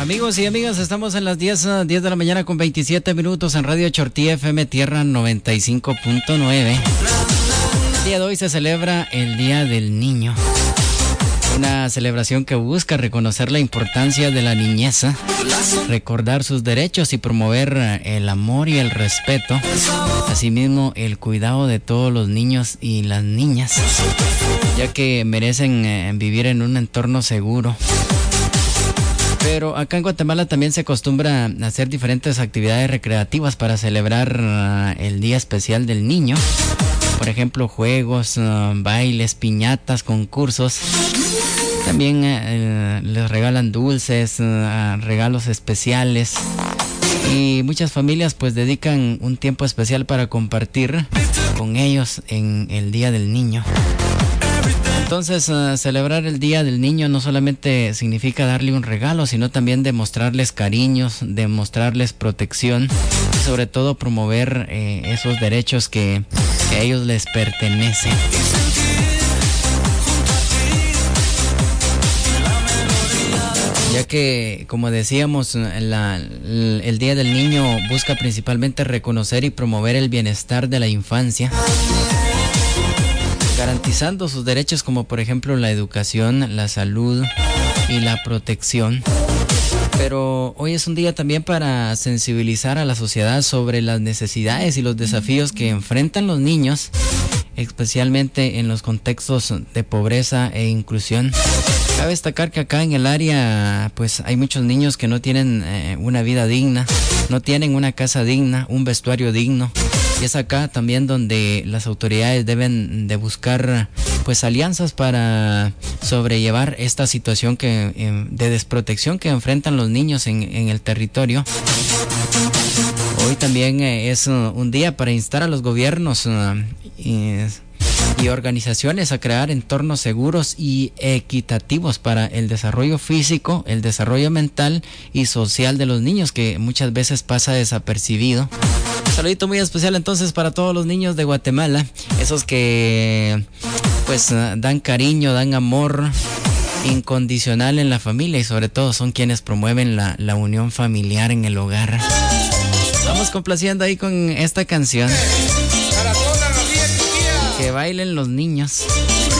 Amigos y amigas, estamos en las 10 de la mañana con 27 minutos en Radio Chortí FM Tierra 95.9. El día de hoy se celebra el Día del Niño. Una celebración que busca reconocer la importancia de la niñez, recordar sus derechos y promover el amor y el respeto. Asimismo, el cuidado de todos los niños y las niñas, ya que merecen vivir en un entorno seguro. Pero acá en Guatemala también se acostumbra a hacer diferentes actividades recreativas para celebrar el Día Especial del Niño. Por ejemplo, juegos, bailes, piñatas, concursos. También les regalan dulces, regalos especiales. Y muchas familias pues dedican un tiempo especial para compartir con ellos en el Día del Niño. Entonces, celebrar el Día del Niño no solamente significa darle un regalo, sino también demostrarles cariños, demostrarles protección y sobre todo promover esos derechos que a ellos les pertenecen. Ya que, como decíamos, el Día del Niño busca principalmente reconocer y promover el bienestar de la infancia, garantizando sus derechos como por ejemplo la educación, la salud y la protección. Pero hoy es un día también para sensibilizar a la sociedad sobre las necesidades y los desafíos que enfrentan los niños, especialmente en los contextos de pobreza e inclusión. Cabe destacar que acá en el área pues hay muchos niños que no tienen una vida digna, no tienen una casa digna, un vestuario digno. Y es acá también donde las autoridades deben de buscar pues alianzas para sobrellevar esta situación de desprotección que enfrentan los niños en el territorio. Hoy también es un día para instar a los gobiernos y organizaciones a crear entornos seguros y equitativos para el desarrollo físico, el desarrollo mental y social de los niños, que muchas veces pasa desapercibido. Un saludito muy especial entonces para todos los niños de Guatemala, esos que pues dan cariño, dan amor incondicional en la familia y sobre todo son quienes promueven la unión familiar en el hogar. Vamos complaciendo ahí con esta canción. Que bailen los niños.